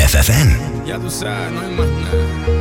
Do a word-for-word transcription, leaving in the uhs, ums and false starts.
F F M. Ya tú sabes, no hay más nada.